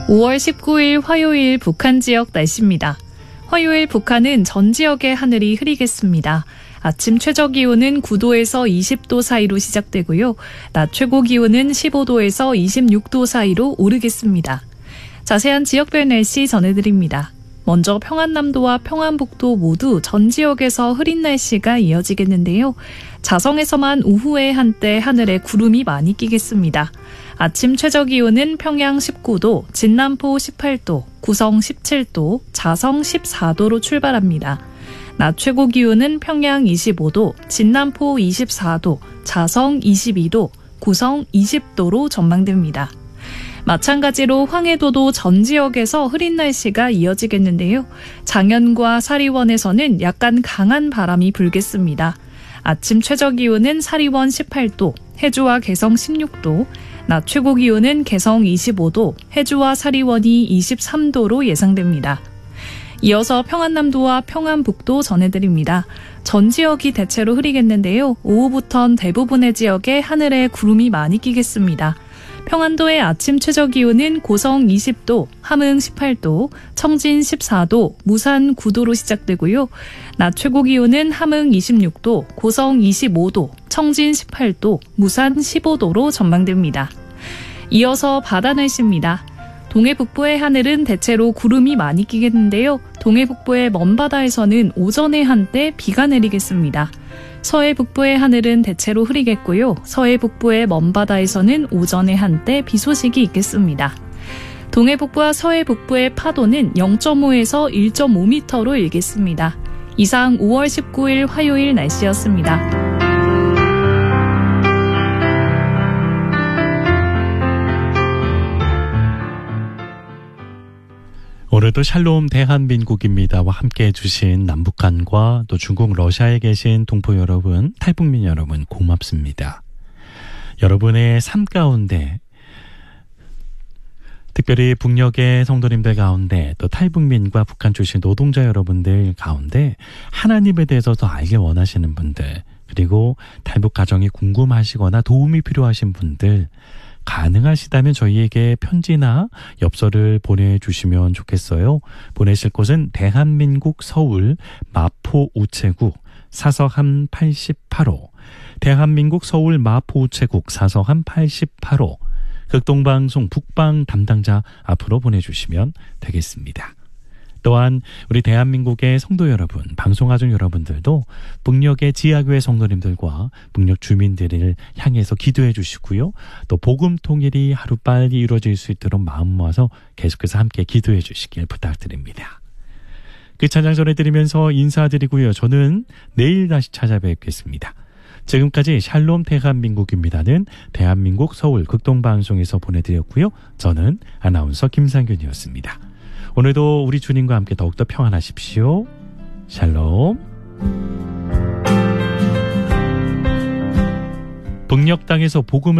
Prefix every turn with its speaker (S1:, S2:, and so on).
S1: 5월 19일 화요일 북한 지역 날씨입니다. 화요일 북한은 전 지역의 하늘이 흐리겠습니다. 아침 최저기온은 9도에서 20도 사이로 시작되고요. 낮 최고기온은 15도에서 26도 사이로 오르겠습니다. 자세한 지역별 날씨 전해드립니다. 먼저 평안남도와 평안북도 모두 전 지역에서 흐린 날씨가 이어지겠는데요. 자성에서만 오후에 한때 하늘에 구름이 많이 끼겠습니다. 아침 최저기온은 평양 19도, 진남포 18도, 구성 17도, 자성 14도로 출발합니다. 낮 최고기온은 평양 25도, 진남포 24도, 자성 22도, 구성 20도로 전망됩니다. 마찬가지로 황해도도 전 지역에서 흐린 날씨가 이어지겠는데요. 장현과 사리원에서는 약간 강한 바람이 불겠습니다. 아침 최저기온은 사리원 18도, 해주와 개성 16도, 낮 최고기온은 개성 25도, 해주와 사리원이 23도로 예상됩니다. 이어서 평안남도와 평안북도 전해드립니다. 전 지역이 대체로 흐리겠는데요. 오후부턴 대부분의 지역에 하늘에 구름이 많이 끼겠습니다. 평안도의 아침 최저기온은 고성 20도, 함흥 18도, 청진 14도, 무산 9도로 시작되고요. 낮 최고기온은 함흥 26도, 고성 25도, 청진 18도, 무산 15도로 전망됩니다. 이어서 바다 날씨입니다. 동해 북부의 하늘은 대체로 구름이 많이 끼겠는데요. 동해 북부의 먼바다에서는 오전에 한때 비가 내리겠습니다. 서해 북부의 하늘은 대체로 흐리겠고요. 서해 북부의 먼바다에서는 오전에 한때 비 소식이 있겠습니다. 동해 북부와 서해 북부의 파도는 0.5에서 1.5m로 일겠습니다. 이상 5월 19일 화요일 날씨였습니다.
S2: 오늘도 샬롬 대한민국입니다와 함께해 주신 남북한과 또 중국 러시아에 계신 동포 여러분, 탈북민 여러분 고맙습니다. 여러분의 삶 가운데 특별히 북녘의 성도님들 가운데 또 탈북민과 북한 출신 노동자 여러분들 가운데 하나님에 대해서 더 알길 원하시는 분들, 그리고 탈북 가정이 궁금하시거나 도움이 필요하신 분들, 가능하시다면 저희에게 편지나 엽서를 보내주시면 좋겠어요. 보내실 곳은 대한민국 서울 마포 우체국 사서함 88호, 대한민국 서울 마포 우체국 사서함 88호, 극동방송 북방 담당자 앞으로 보내주시면 되겠습니다. 또한 우리 대한민국의 성도 여러분, 방송하중 여러분들도 북녘의 지하교회 성도님들과 북녘 주민들을 향해서 기도해 주시고요. 또 복음 통일이 하루빨리 이루어질 수 있도록 마음 모아서 계속해서 함께 기도해 주시길 부탁드립니다. 그 찬양 전해드리면서 인사드리고요. 저는 내일 다시 찾아뵙겠습니다. 지금까지 샬롬 대한민국입니다는 대한민국 서울 극동방송에서 보내드렸고요. 저는 아나운서 김상균이었습니다. 오늘도 우리 주님과 함께 더욱더 평안하십시오. 샬롬. 북녘 땅에서 복음을